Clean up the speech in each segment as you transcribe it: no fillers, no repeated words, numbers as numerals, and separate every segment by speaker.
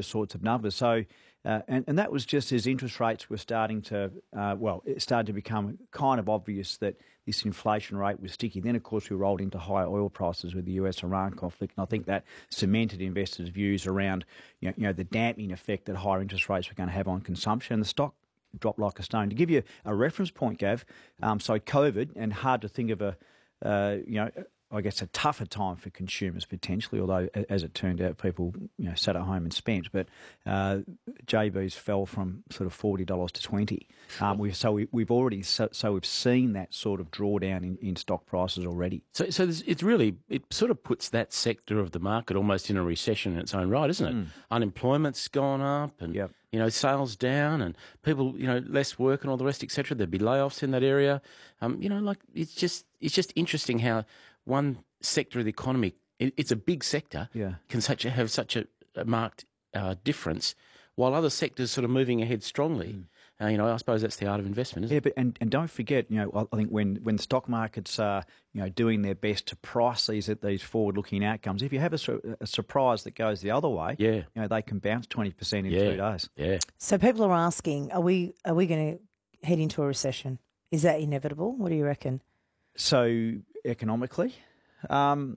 Speaker 1: those sorts of numbers. So, and that was just as interest rates were starting to, it started to become kind of obvious that this inflation rate was sticky. Then, of course, we rolled into higher oil prices with the US-Iran conflict, and I think that cemented investors' views around, the damping effect that higher interest rates were going to have on consumption. And the stock dropped like a stone. To give you a reference point, Gav, so COVID, and hard to think of I guess a tougher time for consumers potentially, although as it turned out, people sat at home and spent. But JBs fell from sort of $40 to $20. We've seen that sort of drawdown in stock prices already.
Speaker 2: So it sort of puts that sector of the market almost in a recession in its own right, isn't it? Unemployment's gone up, and sales down, and people less work and all the rest, etc. There'd be layoffs in that area. It's just interesting how one sector of the economy, it's a big sector, can have such a marked difference, while other sectors sort of moving ahead strongly. I suppose that's the art of investment, isn't it?
Speaker 1: And don't forget, I think when stock markets are, doing their best to price these forward-looking outcomes, if you have a surprise that goes the other way, they can bounce 20% in 2 days.
Speaker 2: Yeah.
Speaker 3: So people are asking, are we going to head into a recession? Is that inevitable? What do you reckon?
Speaker 1: So economically, it's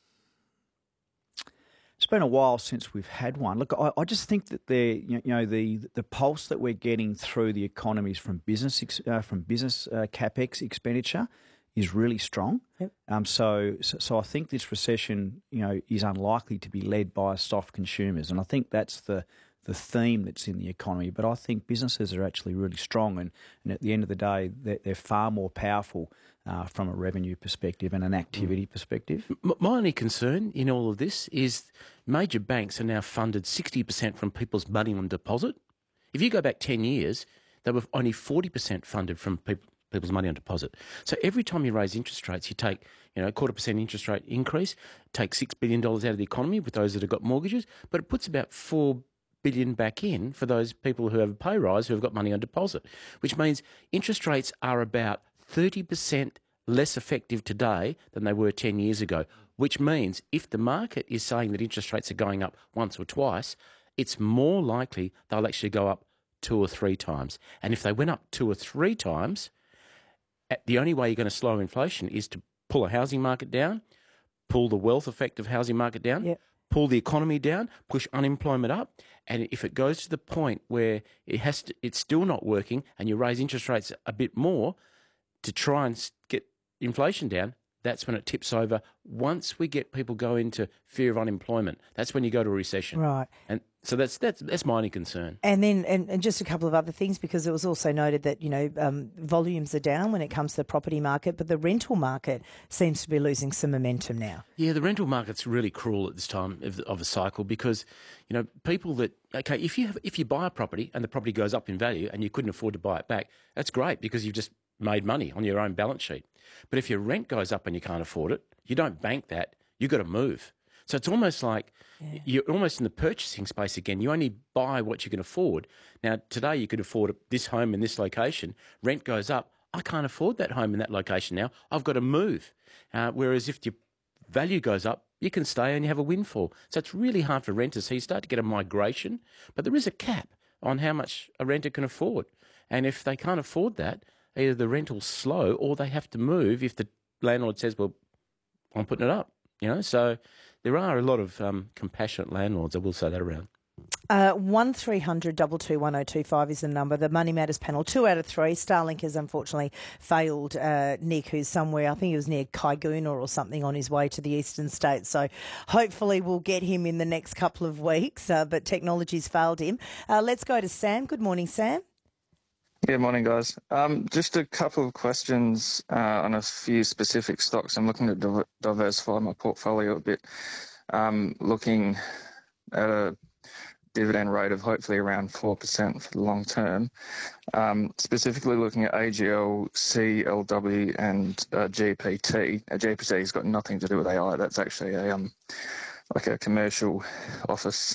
Speaker 1: been a while since we've had one. Look, I just think that the pulse that we're getting through the economies from business capex expenditure is really strong.
Speaker 3: Yep.
Speaker 1: So I think this recession, is unlikely to be led by soft consumers, and I think that's the theme that's in the economy. But I think businesses are actually really strong, and at the end of the day, they're far more powerful from a revenue perspective and an activity perspective.
Speaker 2: My only concern in all of this is major banks are now funded 60% from people's money on deposit. If you go back 10 years, they were only 40% funded from people's money on deposit. So every time you raise interest rates, you take 0.25% interest rate increase, take $6 billion out of the economy with those that have got mortgages, but it puts about $4 billion back in for those people who have a pay rise who have got money on deposit, which means interest rates are about 30% less effective today than they were 10 years ago, which means if the market is saying that interest rates are going up once or twice, it's more likely they'll actually go up 2 or 3 times. And if they went up 2 or 3 times, the only way you're going to slow inflation is to pull a housing market down, pull the wealth effect of housing market down, pull the economy down, push unemployment up, and if it goes to the point where it's still not working and you raise interest rates a bit more to try and get inflation down, that's when it tips over. Once we get people go into fear of unemployment, that's when you go to a recession.
Speaker 3: Right.
Speaker 2: And so that's my only concern.
Speaker 3: And then and just a couple of other things, because it was also noted that, volumes are down when it comes to the property market, but the rental market seems to be losing some momentum now.
Speaker 2: Yeah, the rental market's really cruel at this time of a cycle because, people that, okay, if you buy a property and the property goes up in value and you couldn't afford to buy it back, that's great because you've just made money on your own balance sheet. But if your rent goes up and you can't afford it, you don't bank that, you've got to move. So it's almost like you're almost in the purchasing space again. You only buy what you can afford. Now, today you could afford this home in this location. Rent goes up. I can't afford that home in that location now. I've got to move. Whereas if your value goes up, you can stay and you have a windfall. So it's really hard for renters. So you start to get a migration, but there is a cap on how much a renter can afford. And if they can't afford that, either the rental's slow or they have to move if the landlord says, well, I'm putting it up. So there are a lot of compassionate landlords, I will say that around.
Speaker 3: 1300 222 1025 is the number. The Money Matters panel, 2 out of 3. Starlink has unfortunately failed Nick, who's somewhere, I think he was near Kaiguna or something on his way to the eastern states. So hopefully we'll get him in the next couple of weeks, but technology's failed him. Let's go to Sam. Good morning, Sam.
Speaker 4: Yeah, morning, guys. Just a couple of questions on a few specific stocks. I'm looking to diversify my portfolio a bit, looking at a dividend rate of hopefully around 4% for the long term, specifically looking at AGL, CLW and GPT. GPT has got nothing to do with AI. That's actually like a commercial office.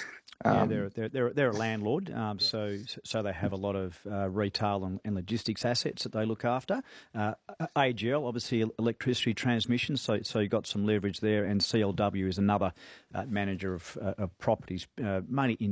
Speaker 1: They're a landlord, so they have a lot of retail and logistics assets that they look after. AGL, obviously electricity transmission, so you've got some leverage there, and CLW is another manager of properties, mainly in